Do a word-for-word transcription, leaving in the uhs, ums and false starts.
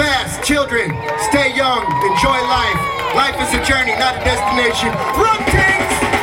fast, children, stay young, enjoy life. Life is a journey, not a destination. Run, Tanks!